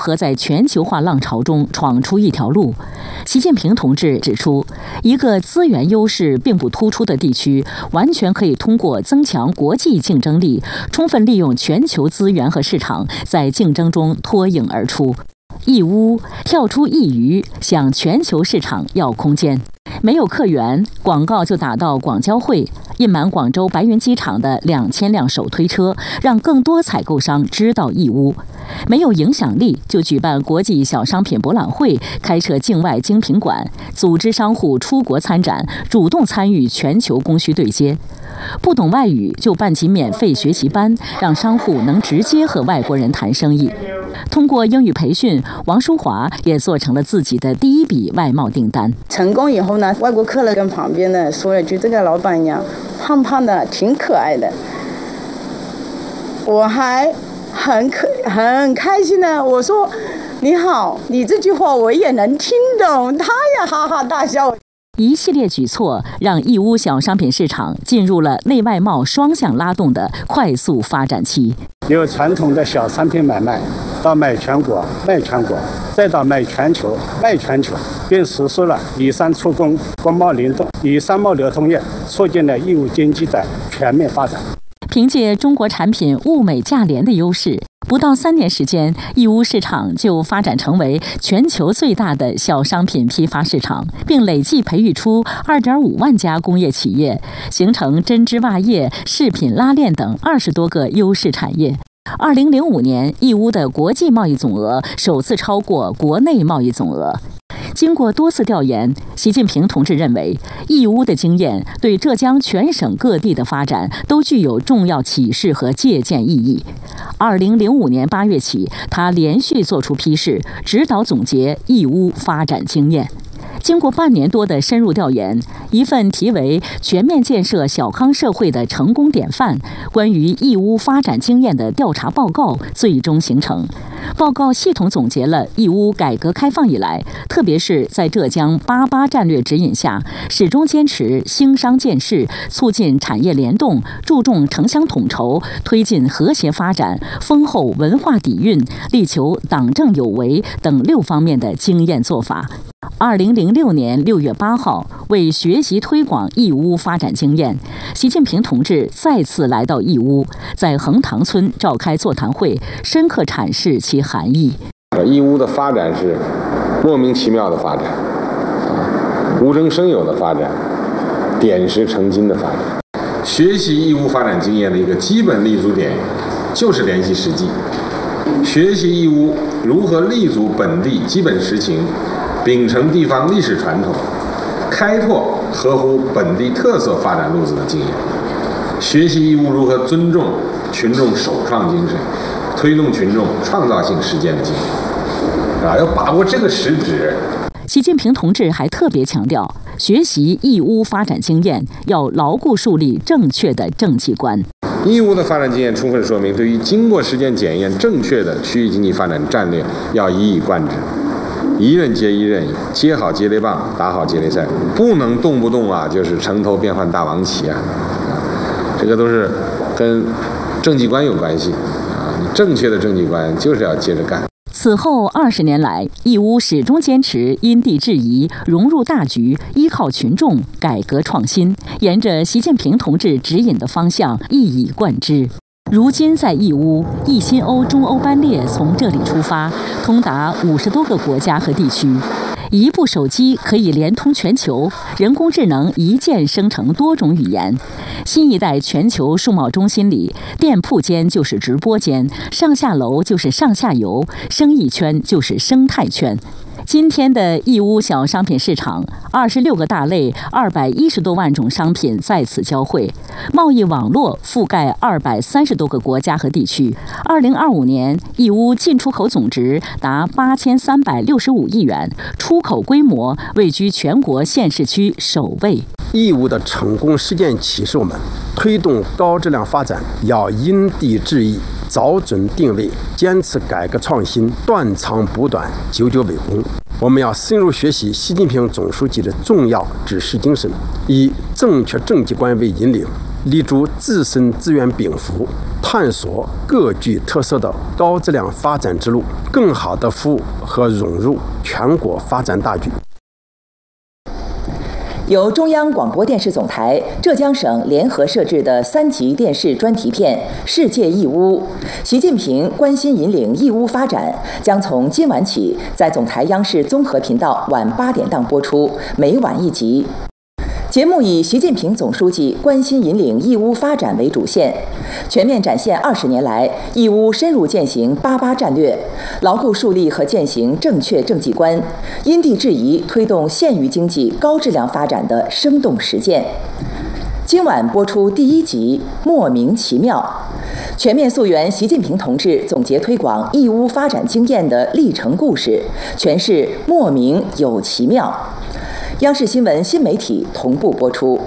何在全球化浪潮中闯出一条路。习近平同志指出，一个资源优势并不突出的地区，完全可以通过增强国际竞争力，充分利用全球资源和市场，在竞争中脱颖而出。义乌跳出一隅，向全球市场要空间。没有客源，广告就打到广交会，印满广州白云机场的2000辆手推车，让更多采购商知道义乌。没有影响力，就举办国际小商品博览会，开设境外精品馆，组织商户出国参展，主动参与全球供需对接。不懂外语就办起免费学习班，让商户能直接和外国人谈生意。通过英语培训，王淑华也做成了自己的第一笔外贸订单。 成功以后呢，外国客人跟旁边的说了句：“这个老板娘胖胖的，挺可爱的。”我还很开心的，我说：“你好，你这句话我也能听懂。”他也哈哈大笑。 一系列举措让义乌小商品市场进入了内外贸双向拉动的快速发展期。 由传统的小商品买卖，到买全国、卖全国，再到买全球、卖全球，并实施了以商促工、国贸联动、以商贸流通业，促进了义乌经济的全面发展。 凭借中国产品物美价廉的优势，不到3年时间，义乌市场就发展成为全球最大的小商品批发市场，并累计培育出2.5万家工业企业，形成针织袜业、饰品拉链等20多个优势产业。2005年，义乌的国际贸易总额首次超过国内贸易总额。经过多次调研，习近平同志认为，义乌的经验对浙江全省各地的发展都具有重要启示和借鉴意义。2005年8月起，他连续作出批示，指导总结义乌发展经验。经过半年多的深入调研，一份题为《全面建设小康社会的成功典范：关于义乌发展经验》的调查报告最终形成。报告系统总结了义乌改革开放以来，特别是在浙江88战略指引下，始终坚持兴商建市，促进产业联动，注重城乡统筹，推进和谐发展，丰厚文化底蕴，力求党政有为等6方面的经验做法。2006年6月8号，为学习推广义乌发展经验，习近平同志再次来到义乌，在横塘村召开座谈会，深刻阐释其含义。 义乌的发展是莫名其妙的发展，无中生有的发展，点石成金的发展。学习义乌发展经验的一个基本立足点就是联系实际，学习义乌如何立足本地基本实情，秉承地方历史传统，开拓合乎本地特色发展路子的经验，学习义乌如何尊重群众首创精神，推动群众创造性实践的经验，要把握这个实质。 习近平同志还特别强调，学习义乌发展经验要牢固树立正确的政绩观。 义乌的发展经验充分说明，对于经过实践检验正确的区域经济发展战略要一以贯之，一任接一任，接好接力棒，打好接力赛，不能动不动就是城头变换大王旗这个都是跟政绩观有关系你正确的政绩观就是要接着干。 此后20年来，义乌始终坚持因地制宜、融入大局、依靠群众、改革创新，沿着习近平同志指引的方向一以贯之。如今在义乌，义新欧中欧班列从这里出发，通达50多个国家和地区。一部手机可以连通全球，人工智能一键生成多种语言。新一代全球数贸中心里，店铺间就是直播间，上下楼就是上下游，生意圈就是生态圈。今天的义乌小商品市场，26个大类，210多万种商品在此交汇，贸易网络覆盖230多个国家和地区。2025年，义乌进出口总值达8365亿元，出口规模位居全国县市区首位。 义乌的成功实践启示我们，推动高质量发展要因地制宜，找准定位，坚持改革创新，断长补短，久久为功。我们要深入学习习近平总书记的重要指示精神，以正确政绩观为引领， 立足自身资源禀赋，探索各具特色的高质量发展之路，更好地服务和融入全国发展大局。 由中央广播电视总台、浙江省联合摄制的3集电视专题片《世界义乌》，习近平关心引领义乌发展，将从今晚起在总台央视综合频道晚8点档播出，每晚1集。节目以习近平总书记关心引领义乌发展为主线，全面展现20年来义乌深入践行88战略，牢固树立和践行正确政绩观，因地制宜推动县域经济高质量发展的生动实践。今晚播出第1集《莫名其妙》，全面溯源习近平同志总结推广义乌发展经验的历程故事，诠释莫名有其妙。央视新闻新媒体同步播出。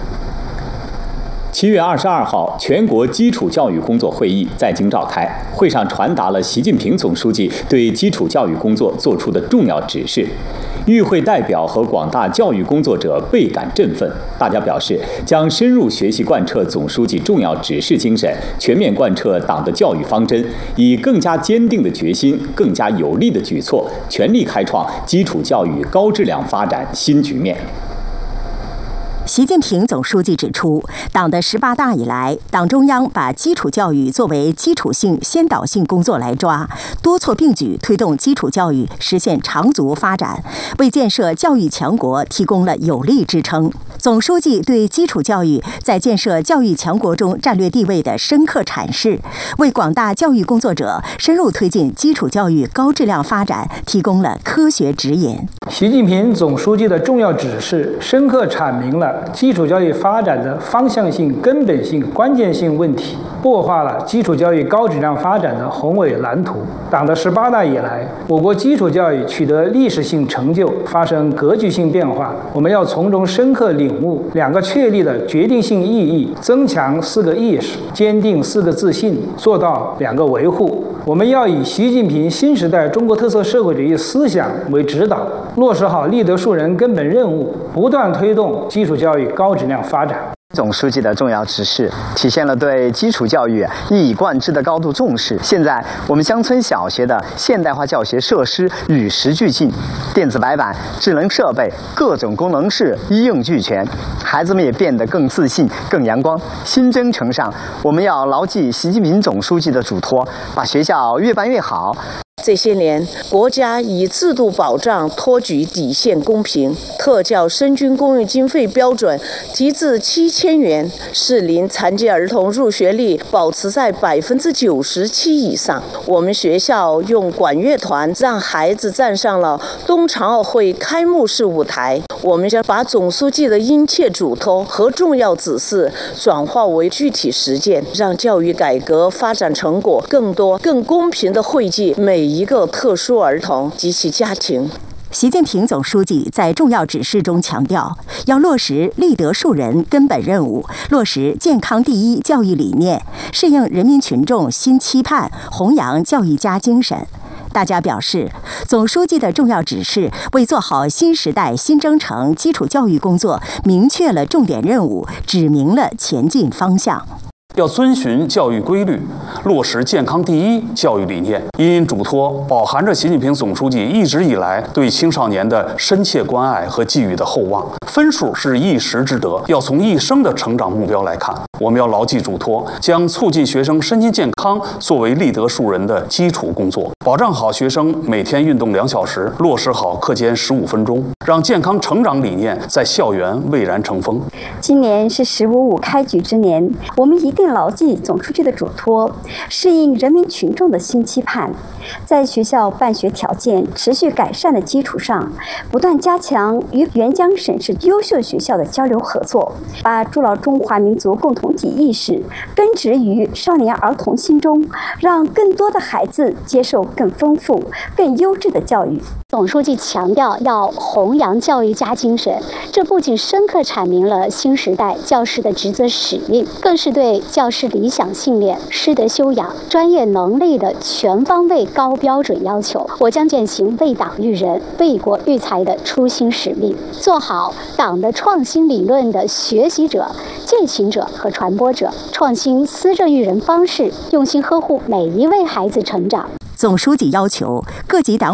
7月22号，全国基础教育工作会议在京召开，会上传达了习近平总书记对基础教育工作作出的重要指示。与会代表和广大教育工作者倍感振奋，大家表示将深入学习贯彻总书记重要指示精神，全面贯彻党的教育方针，以更加坚定的决心、更加有力的举措，全力开创基础教育高质量发展新局面。 习近平总书记指出，党的18大以来，党中央把基础教育作为基础性、先导性工作来抓，多措并举推动基础教育实现长足发展，为建设教育强国提供了有力支撑。总书记对基础教育在建设教育强国中战略地位的深刻阐释，为广大教育工作者深入推进基础教育高质量发展提供了科学指引。 习近平总书记的重要指示，深刻阐明了基础教育发展的方向性、根本性、关键性问题，擘画了基础教育高质量发展的宏伟蓝图。党的18大以来，我国基础教育取得历史性成就，发生格局性变化。我们要从中深刻领悟2个确立的决定性意义，增强4个意识，坚定4个自信，做到2个维护。我们要以习近平新时代中国特色社会主义思想为指导，落实好立德树人根本任务，不断推动基础教育高质量发展。 总书记的重要指示体现了对基础教育一以贯之的高度重视。现在，我们乡村小学的现代化教学设施与时俱进，电子白板、智能设备、各种功能室一应俱全，孩子们也变得更自信、更阳光。新征程上，我们要牢记习近平总书记的嘱托，把学校越办越好。 这些年，国家以制度保障托举底线公平，特教生均公用经费标准提至7000元，适龄残疾儿童入学率保持在97%以上。我们学校用管乐团让孩子站上了冬残奥会开幕式舞台。我们将把总书记的殷切嘱托和重要指示转化为具体实践，让教育改革发展成果更多、更公平地惠及每一个特殊儿童及其家庭。 习近平总书记在重要指示中强调，要落实立德树人根本任务，落实健康第一教育理念，适应人民群众新期盼，弘扬教育家精神。大家表示，总书记的重要指示为做好新时代新征程基础教育工作明确了重点任务，指明了前进方向。 要遵循教育规律，落实健康第一教育理念。因嘱托饱含着习近平总书记一直以来对青少年的深切关爱和寄予的厚望。分数是一时之得，要从一生的成长目标来看。我们要牢记嘱托，将促进学生身心健康作为立德树人的基础工作，保障好学生每天运动2小时，落实好课间15分钟，让健康成长理念在校园蔚然成风。 今年是15.5开局之年，我们一定牢记总书记的嘱托，适应人民群众的新期盼，在学校办学条件持续改善的基础上，不断加强与沿江省市优秀学校的交流合作，把筑牢中华民族共同体意识根植于少年儿童心中，让更多的孩子接受更丰富、更优质的教育。 总书记强调要弘扬教育家精神，这不仅深刻阐明了新时代教师的职责使命，更是对教师理想信念、师德修养、专业能力的全方位高标准要求。我将践行为党育人、为国育才的初心使命，做好党的创新理论的学习者、践行者和传播者，创新思政育人方式，用心呵护每一位孩子成长。 总书记要求各级党